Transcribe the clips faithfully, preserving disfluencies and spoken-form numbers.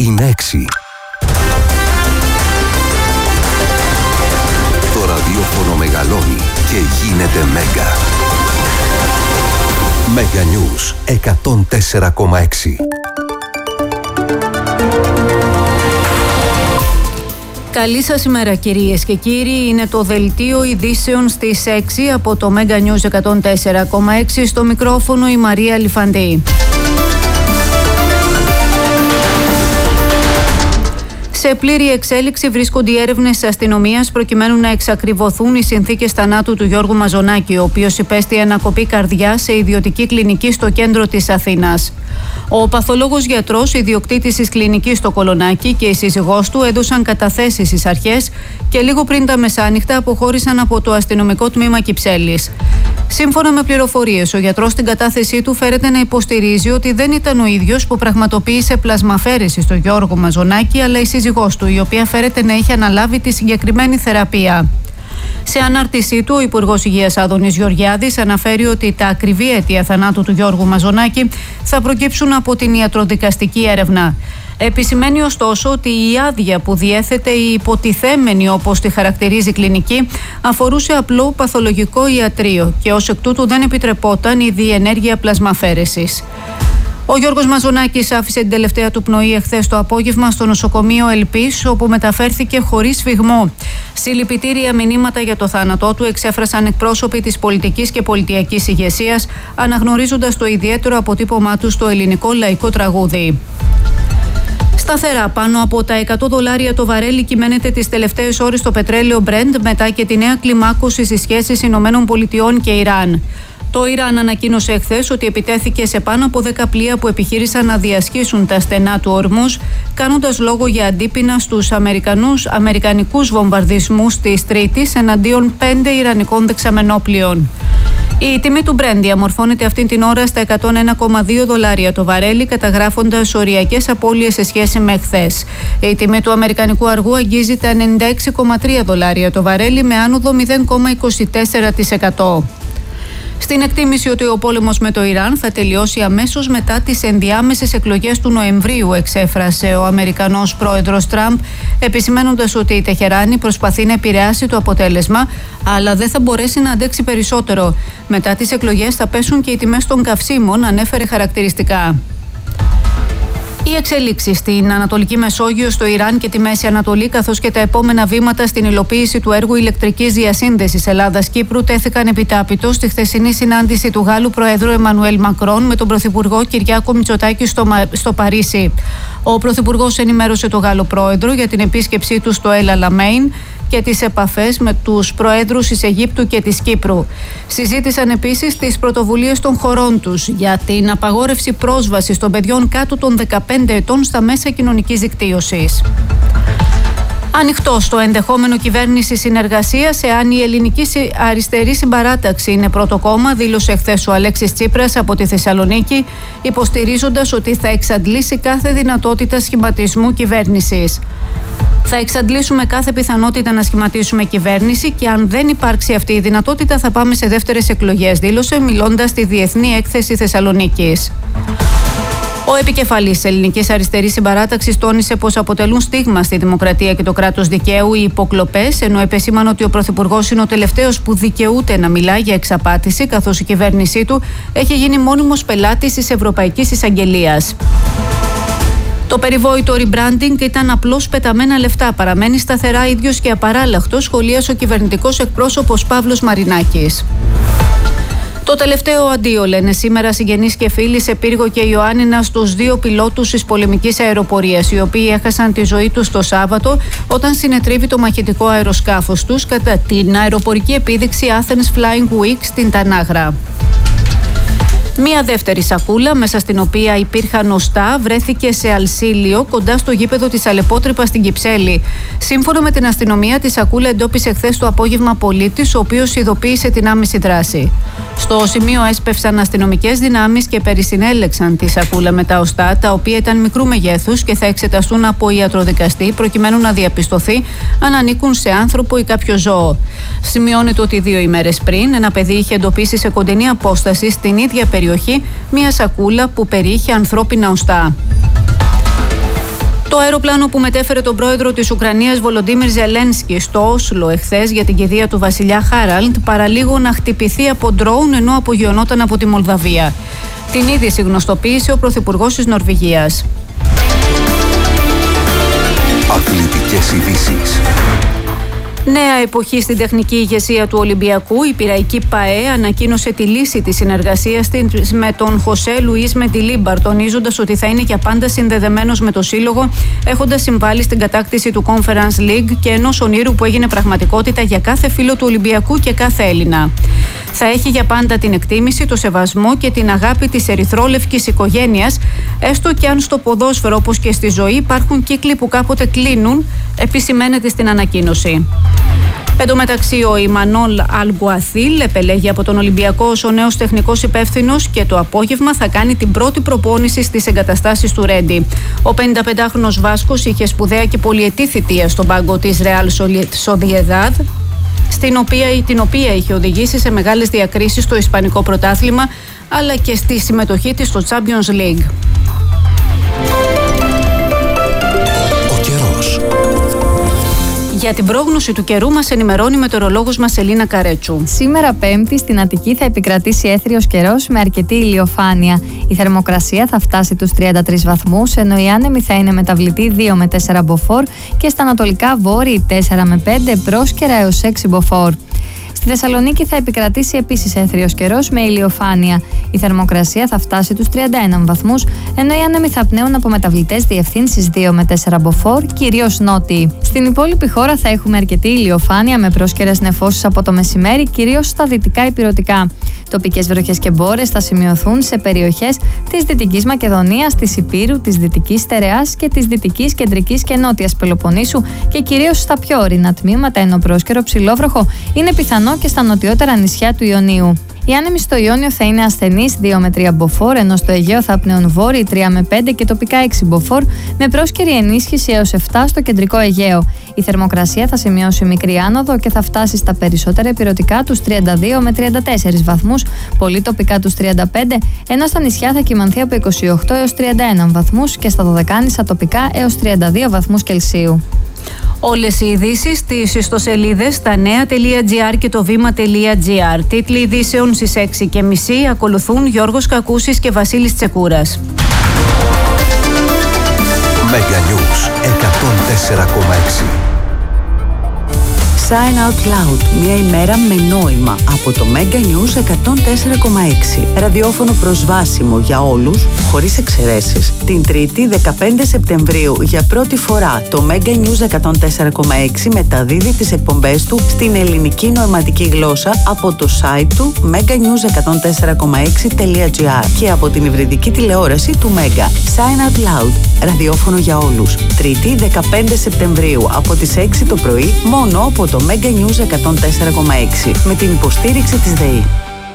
είναι έξι. Το ραδιόφωνο μεγαλώνει και γίνεται Μέγκα. Μέγκα News εκατόν τέσσερα κόμμα έξι. Καλή σας ημέρα κυρίες και κύριοι, είναι το δελτίο ειδήσεων στις έξι από το Μέγκα News εκατόν τέσσερα κόμμα έξι, στο μικρόφωνο η Μαρία Λιφαντή. Σε πλήρη εξέλιξη βρίσκονται οι έρευνες της αστυνομίας προκειμένου να εξακριβωθούν οι συνθήκες θανάτου του Γιώργου Μαζονάκη, ο οποίος υπέστη ανακοπή καρδιάς σε ιδιωτική κλινική στο κέντρο της Αθήνας. Ο παθολόγος γιατρός, ιδιοκτήτης της κλινικής στο Κολονάκι, και η σύζυγός του έδωσαν καταθέσεις στις αρχές και λίγο πριν τα μεσάνυχτα αποχώρησαν από το αστυνομικό τμήμα Κυψέλης. Σύμφωνα με πληροφορίες, ο γιατρός στην κατάθεσή του φέρεται να υποστηρίζει ότι δεν ήταν ο ίδιος που πραγματοποίησε πλασμαφαίρεση στο Γιώργο Μαζονάκη, αλλά η σύζυγός του, η οποία φέρεται να είχε αναλάβει τη συγκεκριμένη θεραπεία. Σε ανάρτησή του, ο Υπουργός Υγείας Άδωνης Γεωργιάδης αναφέρει ότι τα ακριβή αίτια θανάτου του Γιώργου Μαζονάκη θα προκύψουν από την ιατροδικαστική έρευνα. Επισημαίνει ωστόσο ότι η άδεια που διέθετε η υποτιθέμενη, όπως τη χαρακτηρίζει η κλινική, αφορούσε απλό παθολογικό ιατρείο και ως εκ τούτου δεν επιτρεπόταν η διενέργεια πλασμαφέρεσης. Ο Γιώργος Μαζονάκης άφησε την τελευταία του πνοή εχθές το απόγευμα στο νοσοκομείο Ελπής, όπου μεταφέρθηκε χωρίς σφιγμό. Συλληπιτήρια μηνύματα για το θάνατό του εξέφρασαν εκπρόσωποι της πολιτικής και πολιτιακής ηγεσίας, αναγνωρίζοντας το ιδιαίτερο αποτύπωμά του στο ελληνικό λαϊκό τραγούδι. Σταθερά πάνω από τα εκατό δολάρια το βαρέλι κυμαίνεται τις τελευταίες ώρες το πετρέλαιο Brent, μετά και τη νέα κλιμάκωση στις σχέσεις Ηνωμένων Πολιτειών και Ιράν. Το Ιράν ανακοίνωσε εχθές ότι επιτέθηκε σε πάνω από δέκα πλοία που επιχείρησαν να διασχίσουν τα στενά του Ορμούζ, κάνοντας λόγο για αντίπεινα στους Αμερικανούς, αμερικανικούς βομβαρδισμούς της Τρίτης εναντίον πέντε Ιρανικών δεξαμενόπλοιων. Η τιμή του Brent διαμορφώνεται αυτή την ώρα στα εκατόν ένα κόμμα δύο δολάρια το βαρέλι, καταγράφοντας οριακές απώλειες σε σχέση με εχθές. Η τιμή του αμερικανικού αργού αγγίζει τα ενενήντα έξι κόμμα τρία δολάρια το βαρέλι, με άνοδο μηδέν κόμμα είκοσι τέσσερα τοις εκατό. Στην εκτίμηση ότι ο πόλεμος με το Ιράν θα τελειώσει αμέσως μετά τις ενδιάμεσες εκλογές του Νοεμβρίου, εξέφρασε ο Αμερικανός πρόεδρος Τραμπ, επισημαίνοντας ότι η Τεχεράνη προσπαθεί να επηρεάσει το αποτέλεσμα, αλλά δεν θα μπορέσει να αντέξει περισσότερο. Μετά τις εκλογές θα πέσουν και οι τιμές των καυσίμων, ανέφερε χαρακτηριστικά. Οι εξελίξεις στην Ανατολική Μεσόγειο, στο Ιράν και τη Μέση Ανατολή, καθώς και τα επόμενα βήματα στην υλοποίηση του έργου ηλεκτρικής διασύνδεσης Ελλάδας-Κύπρου τέθηκαν επιτάπητος στη χθεσινή συνάντηση του Γάλλου Προέδρου Εμμανουέλ Μακρόν με τον Πρωθυπουργό Κυριάκο Μητσοτάκη στο, στο Παρίσι. Ο Πρωθυπουργός ενημέρωσε τον Γάλλο Πρόεδρο για την επίσκεψή του στο El Alamein και τις επαφές με τους προέδρους της Αιγύπτου και της Κύπρου. Συζήτησαν επίσης τις πρωτοβουλίες των χωρών τους για την απαγόρευση πρόσβασης των παιδιών κάτω των δεκαπέντε ετών στα μέσα κοινωνικής δικτύωσης. Ανοιχτό στο ενδεχόμενο κυβέρνηση συνεργασίας εάν η Ελληνική Αριστερή Συμπαράταξη είναι πρώτο κόμμα, δήλωσε χθες ο Αλέξης Τσίπρας από τη Θεσσαλονίκη, υποστηρίζοντας ότι θα εξαντλήσει κάθε δυνατότητα σχηματισμού κυβέρνησης. Θα εξαντλήσουμε κάθε πιθανότητα να σχηματίσουμε κυβέρνηση και αν δεν υπάρξει αυτή η δυνατότητα θα πάμε σε δεύτερες εκλογές, δήλωσε μιλώντας στη Διεθνή Έκθεση Θεσσαλονίκης. Ο επικεφαλής της Ελληνικής Αριστερής Συμπαράταξης τόνισε πως αποτελούν στίγμα στη δημοκρατία και το κράτος δικαίου οι υποκλοπές, ενώ επεσήμανε ότι ο Πρωθυπουργός είναι ο τελευταίος που δικαιούται να μιλάει για εξαπάτηση, καθώς η κυβέρνησή του έχει γίνει μόνιμος πελάτης της Ευρωπαϊκής Εισαγγελίας. Το περιβόητο rebranding ήταν απλώς πεταμένα λεφτά. Παραμένει σταθερά ίδιος και απαράλλαχτος, σχολίασε ο κυβερνητικός εκπρόσωπος Παύλος Μαρινάκης. Το τελευταίο αντίο, λένε σήμερα συγγενείς και φίλοι σε Πύργο και Ιωάννινα, στους δύο πιλότους της πολεμικής αεροπορίας, οι οποίοι έχασαν τη ζωή τους το Σάββατο όταν συνετρίβει το μαχητικό αεροσκάφος τους κατά την αεροπορική επίδειξη Athens Flying Week στην Τανάγρα. Μία δεύτερη σακούλα, μέσα στην οποία υπήρχαν οστά, βρέθηκε σε Αλσίλιο, κοντά στο γήπεδο της Αλεπότρυπας στην Κυψέλη. Σύμφωνα με την αστυνομία, τη σακούλα εντόπισε χθες το απόγευμα πολίτης, ο οποίος ειδοποίησε την άμεση δράση. Στο σημείο έσπευσαν αστυνομικές δυνάμεις και περισυνέλεξαν τη σακούλα με τα οστά, τα οποία ήταν μικρού μεγέθους και θα εξεταστούν από ιατροδικαστή, προκειμένου να διαπιστωθεί αν ανήκουν σε άνθρωπο ή κάποιο ζώο. Σημειώνεται ότι δύο ημέρες πριν, ένα παιδί είχε εντοπίσει σε κοντινή απόσταση στην ίδια περιοχή μία σακούλα που περιείχε ανθρώπινα οστά. Το αεροπλάνο που μετέφερε τον πρόεδρο της Ουκρανίας Βολοντίμιρ Ζελένσκι στο Όσλο εχθές για την κηδεία του βασιλιά Χάραλντ παραλίγο να χτυπηθεί από ντρόουν ενώ απογειωνόταν από τη Μολδαβία. Την είδηση γνωστοποίησε ο πρωθυπουργός της Νορβηγίας. Αθλητικές ειδήσεις. Νέα εποχή στην τεχνική ηγεσία του Ολυμπιακού. Η πειραϊκή ΠΑΕ ανακοίνωσε τη λύση της συνεργασίας της με τον Χωσέ Λουίς Μεντιλίμπαρ, τονίζοντας ότι θα είναι για πάντα συνδεδεμένος με το σύλλογο, έχοντας συμβάλει στην κατάκτηση του Conference League και ενός ονείρου που έγινε πραγματικότητα για κάθε φίλο του Ολυμπιακού και κάθε Έλληνα. Θα έχει για πάντα την εκτίμηση, το σεβασμό και την αγάπη της ερυθρόλευκης οικογένειας, έστω και αν στο ποδόσφαιρο όπως και στη ζωή υπάρχουν κύκλοι που κάποτε κλείνουν, επισημαίνεται στην ανακοίνωση. Εν τω μεταξύ, ο Ιμανόλ Αλγκουαθίλ επελέγει από τον Ολυμπιακό ως ο νέος τεχνικός υπεύθυνος και το απόγευμα θα κάνει την πρώτη προπόνηση στις εγκαταστάσεις του Ρέντι. Ο πενηνταπεντάχρονος Βάσκος είχε σπουδαία και πολυετή θητεία στον πάγκο της Ρεάλ Σοδιεδάδ, στην οποία, την οποία είχε οδηγήσει σε μεγάλες διακρίσεις στο Ισπανικό πρωτάθλημα, αλλά και στη συμμετοχή της στο Champions League. Ο καιρός. Για την πρόγνωση του καιρού μας ενημερώνει η μετεωρολόγος μας Ελίνα Καρέτσου. Σήμερα Πέμπτη στην Αττική θα επικρατήσει έθριος καιρός με αρκετή ηλιοφάνεια. Η θερμοκρασία θα φτάσει τους τριάντα τρεις βαθμούς, ενώ η άνεμη θα είναι μεταβλητή δύο με τέσσερα μποφόρ και στα ανατολικά βόρειοι τέσσερα με πέντε, πρόσκαιρα έως έξι μποφόρ. Στη Θεσσαλονίκη θα επικρατήσει επίσης έθριος καιρός με ηλιοφάνεια. Η θερμοκρασία θα φτάσει τους τριάντα ένα βαθμούς, ενώ οι άνεμοι θα πνέουν από μεταβλητές διευθύνσεις δύο με τέσσερα μποφόρ, κυρίως νότιοι. Στην υπόλοιπη χώρα θα έχουμε αρκετή ηλιοφάνεια με πρόσκαιρες νεφώσεις από το μεσημέρι, κυρίως στα δυτικά ηπειρωτικά. Τοπικές βροχές και μπόρες θα σημειωθούν σε περιοχές της Δυτικής Μακεδονίας, της Ηπείρου, της Δυτικής Στερεάς και της Δυτικής, Κεντρικής και Νότιας Πελοποννήσου και κυρίως στα πιο ορεινά τμήματα, ενώ πρόσκαιρο ψηλόβροχο είναι πιθανό και στα νοτιότερα νησιά του Ιωνίου. Οι άνεμοι στο Ιόνιο θα είναι ασθενείς δύο με τρία μποφόρ, ενώ στο Αιγαίο θα πνέουν βόρειοι τρία με πέντε και τοπικά έξι μποφόρ, με πρόσκαιρη ενίσχυση έως επτά στο κεντρικό Αιγαίο. Η θερμοκρασία θα σημειώσει μικρή άνοδο και θα φτάσει στα περισσότερα ηπειρωτικά τους τριάντα δύο με τριάντα τέσσερα βαθμούς, πολύ τοπικά τους τριάντα πέντε, ενώ στα νησιά θα κυμανθεί από είκοσι οκτώ έως τριάντα ένα βαθμούς και στα δωδεκάνησα τοπικά έως τριάντα δύο βαθμούς Κελσίου. Όλες οι ειδήσεις στις ιστοσελίδες stanea.gr και το βήμα.gr. Τίτλοι ειδήσεων στις έξι και μισή ακολουθούν Γιώργος Κακούσης και Βασίλης Τσεκούρας. Mega News εκατόν τέσσερα κόμμα έξι. Sign Out Loud. Μια ημέρα με νόημα από το Mega News εκατόν τέσσερα κόμμα έξι. Ραδιόφωνο προσβάσιμο για όλους, χωρίς εξαιρέσεις. Την Τρίτη δεκαπέντε Σεπτεμβρίου για πρώτη φορά το Mega News εκατόν τέσσερα κόμμα έξι μεταδίδει τις εκπομπές του στην ελληνική νοηματική γλώσσα από το site του μέγκα νιουζ εκατόν τέσσερα κόμμα έξι τελεία τζι άρ και από την υβριδική τηλεόραση του Mega. Sign Out Loud. Ραδιόφωνο για όλους. Τρίτη δεκαπέντε Σεπτεμβρίου από τις έξι το πρωί μόνο από το Mega News εκατόν τέσσερα κόμμα έξι με την υποστήριξη της ΔΕΗ.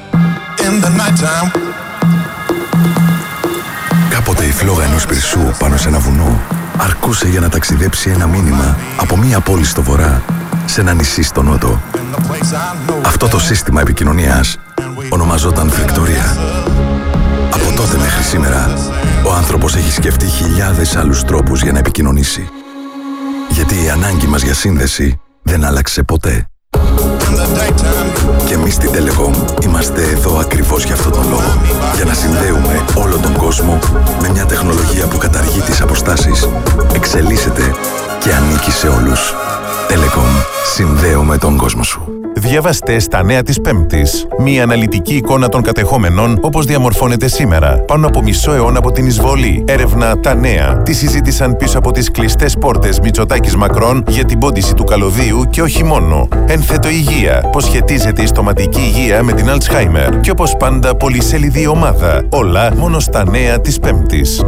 Κάποτε η φλόγα ενός πυρσού πάνω σε ένα βουνό αρκούσε για να ταξιδέψει ένα μήνυμα από μία πόλη στο βορρά σε ένα νησί στο νότο. Αυτό το σύστημα επικοινωνίας ονομαζόταν Βικτόρια. Από τότε μέχρι σήμερα ο άνθρωπος έχει σκεφτεί χιλιάδες άλλους τρόπους για να επικοινωνήσει. Γιατί η ανάγκη μας για σύνδεση δεν άλλαξε ποτέ. Και εμείς στην Telecom είμαστε εδώ ακριβώς για αυτόν τον λόγο. Για να συνδέουμε όλο τον κόσμο με μια τεχνολογία που καταργεί τις αποστάσεις, εξελίσσεται και ανήκει σε όλους. Telecom. Συνδέουμε τον κόσμο σου. Διαβάστε στα νέα της Πέμπτης. Μία αναλυτική εικόνα των κατεχόμενων όπως διαμορφώνεται σήμερα. Πάνω από μισό αιώνα από την εισβολή. Έρευνα τα νέα. Τι συζήτησαν πίσω από τις κλειστές πόρτες Μητσοτάκης Μακρόν για την πόντιση του καλωδίου και όχι μόνο. Ένθετο υγεία. Πώς σχετίζεται η στοματική υγεία με την Αλτσχάιμερ. Και όπως πάντα πολυσέλιδη ομάδα. Όλα μόνο στα νέα της Πέμπτης.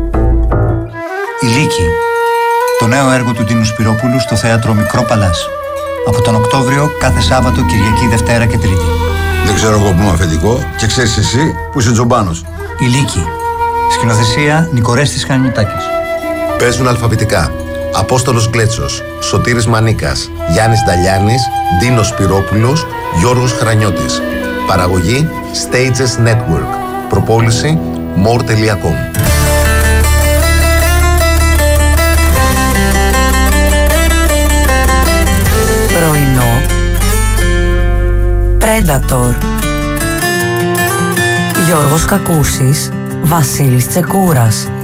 Η Λύκη. Το νέο έργο του Τίνου Σπυρόπουλου στο θέατρο Μικρό Παλάς. Από τον Οκτώβριο κάθε Σάββατο, Κυριακή, Δευτέρα και Τρίτη. Δεν ξέρω εγώ που είμαι αφεντικό και ξέρεις εσύ που είσαι Τζομπάνος. Η Λύκη. Σκηνοθεσία Νικορέστης Χανιωτάκης. Παίζουν αλφαβητικά Απόστολος Γκλέτσος, Σωτήρης Μανίκας, Γιάννης Νταλιάνης, Ντίνος Σπυρόπουλος, Γιώργος Χρανιώτης. Παραγωγή Stages Network. Προπόληση more τελεία com. Predator. Γιώργος Κακούσης, Βασίλης Τσεκούρας.